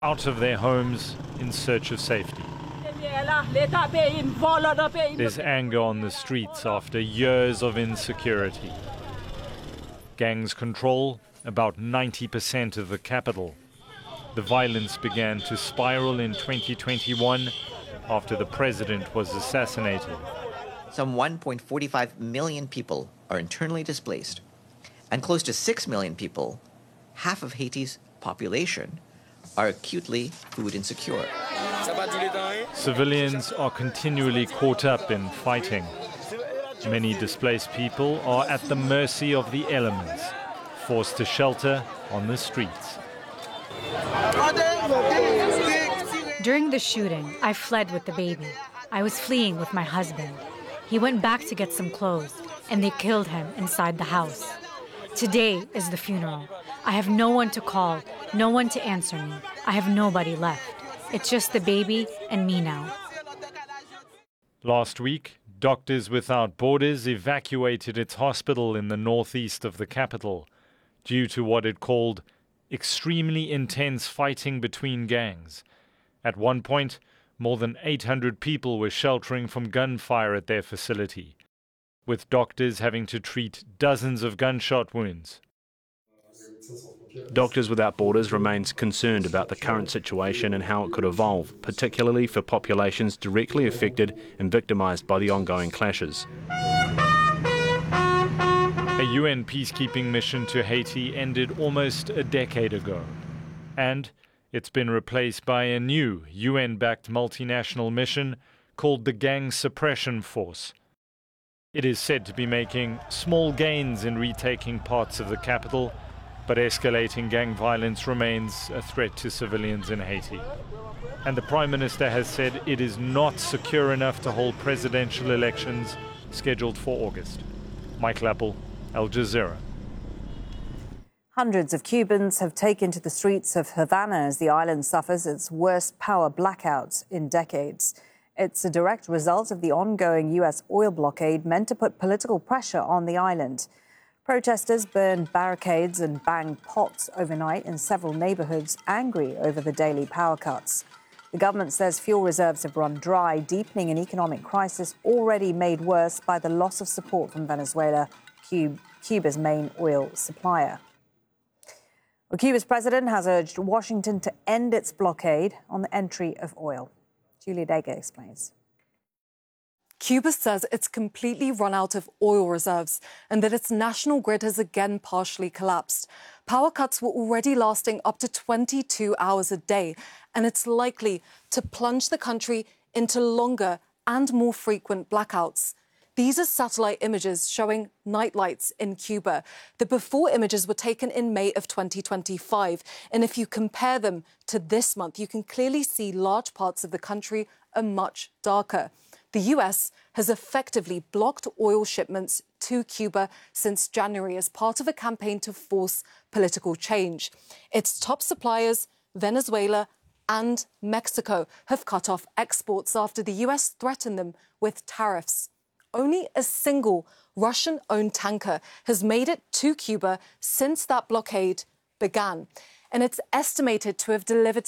out of their homes in search of safety. There's anger on the streets after years of insecurity. Gangs control about 90% of the capital. The violence began to spiral in 2021 after the president was assassinated. Some 1.45 million people are internally displaced, and close to 6 million people, half of Haiti's population, are acutely food insecure. Civilians are continually caught up in fighting. Many displaced people are at the mercy of the elements, forced to shelter on the streets. During the shooting, I fled with the baby. I was fleeing with my husband. He went back to get some clothes, and they killed him inside the house. Today is the funeral. I have no one to call, no one to answer me. I have nobody left. It's just the baby and me now. Last week, Doctors Without Borders evacuated its hospital in the northeast of the capital due to what it called extremely intense fighting between gangs. At one point, more than 800 people were sheltering from gunfire at their facility, with doctors having to treat dozens of gunshot wounds. Doctors Without Borders remains concerned about the current situation and how it could evolve, particularly for populations directly affected and victimised by the ongoing clashes. A UN peacekeeping mission to Haiti ended almost a decade ago, and it's been replaced by a new UN-backed multinational mission called the Gang Suppression Force. It is said to be making small gains in retaking parts of the capital, but escalating gang violence remains a threat to civilians in Haiti. And the Prime Minister has said it is not secure enough to hold presidential elections scheduled for August. Michael Apple, Al Jazeera. Hundreds of Cubans have taken to the streets of Havana as the island suffers its worst power blackouts in decades. It's a direct result of the ongoing U.S. oil blockade meant to put political pressure on the island. Protesters burned barricades and banged pots overnight in several neighbourhoods, angry over the daily power cuts. The government says fuel reserves have run dry, deepening an economic crisis already made worse by the loss of support from Venezuela, Cuba's main oil supplier. Well, Cuba's president has urged Washington to end its blockade on the entry of oil. Julia Dega explains. Cuba says it's completely run out of oil reserves and that its national grid has again partially collapsed. Power cuts were already lasting up to 22 hours a day, and it's likely to plunge the country into longer and more frequent blackouts. These are satellite images showing nightlights in Cuba. The before images were taken in May of 2025, and if you compare them to this month, you can clearly see large parts of the country are much darker. The US has effectively blocked oil shipments to Cuba since January as part of a campaign to force political change. Its top suppliers, Venezuela and Mexico, have cut off exports after the US threatened them with tariffs. Only a single Russian-owned tanker has made it to Cuba since that blockade began. And it's estimated to have delivered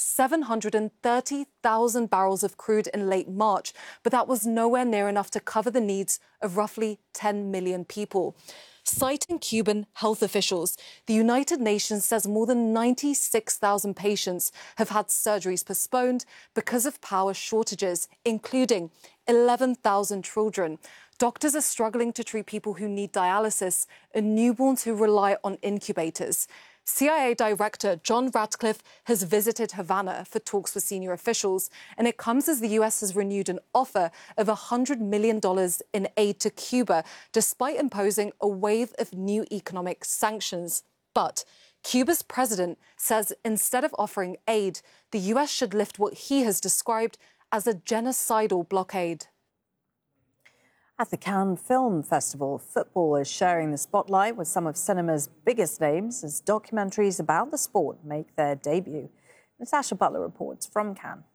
730,000 barrels of crude in late March, but that was nowhere near enough to cover the needs of roughly 10 million people. Citing Cuban health officials, the United Nations says more than 96,000 patients have had surgeries postponed because of power shortages, including 11,000 children. Doctors are struggling to treat people who need dialysis and newborns who rely on incubators. CIA Director John Ratcliffe has visited Havana for talks with senior officials, and it comes as the US has renewed an offer of $100 million in aid to Cuba, despite imposing a wave of new economic sanctions. But Cuba's president says instead of offering aid, the US should lift what he has described as a genocidal blockade. At the Cannes Film Festival, football is sharing the spotlight with some of cinema's biggest names as documentaries about the sport make their debut. Natasha Butler reports from Cannes.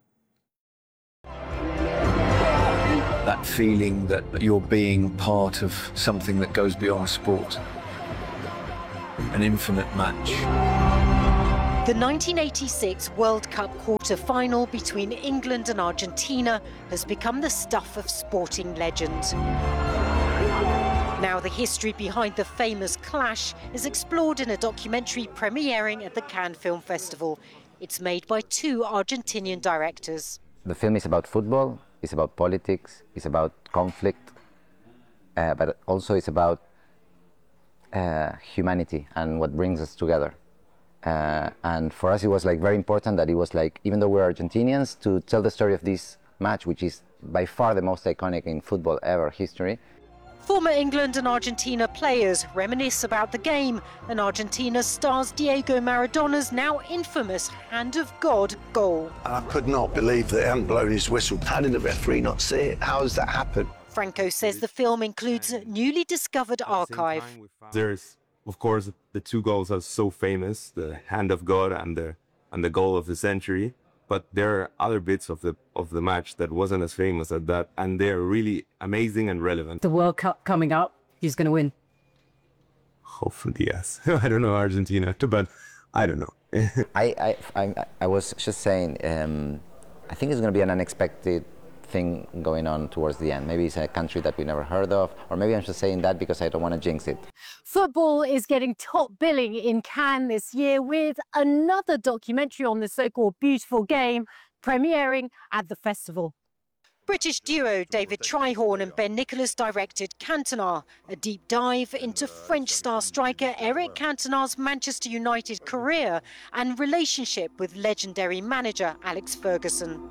That feeling that you're being part of something that goes beyond sport. An infinite match. The 1986 World Cup quarter-final between England and Argentina has become the stuff of sporting legend. Now the history behind the famous clash is explored in a documentary premiering at the Cannes Film Festival. It's made by two Argentinian directors. The film is about football, it's about politics, it's about conflict, but also it's about humanity and what brings us together. And for us it was very important that it was even though we're Argentinians, to tell the story of this match, which is by far the most iconic in football ever history. Former England and Argentina players reminisce about the game, and Argentina stars Diego Maradona's now infamous Hand of God goal. I could not believe that he hadn't blown his whistle. How did the referee not see it? How has that happened? Franco says the film includes a newly discovered archive. There's, of course, the two goals are so famous, the Hand of God and the goal of the century. But there are other bits of the match that wasn't as famous as that, and they're really amazing and relevant. The World Cup coming up, who's going to win? Hopefully, yes. I don't know Argentina, but I don't know. I was just saying, I think it's going to be an unexpected thing going on towards the end. Maybe it's a country that we never heard of, or maybe I'm just saying that because I don't want to jinx it. Football is getting top billing in Cannes this year with another documentary on the so-called beautiful game premiering at the festival. British duo David Trihorn and Ben Nicholas directed Cantona, a deep dive into French star striker Eric Cantona's Manchester United career and relationship with legendary manager Alex Ferguson.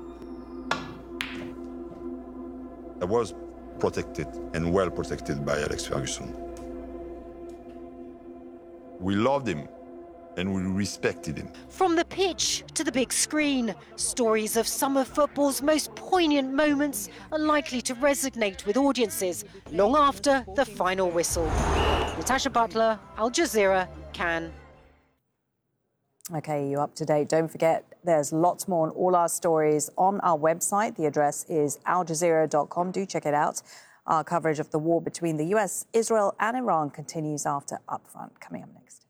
I was protected and well protected by Alex Ferguson. We loved him and we respected him. From the pitch to the big screen, stories of some of football's most poignant moments are likely to resonate with audiences long after the final whistle. Natasha Butler, Al Jazeera, Cannes. OK, you up to date. Don't forget, there's lots more on all our stories on our website. The address is aljazeera.com. Do check it out. Our coverage of the war between the US, Israel and Iran continues after Upfront. Coming up next.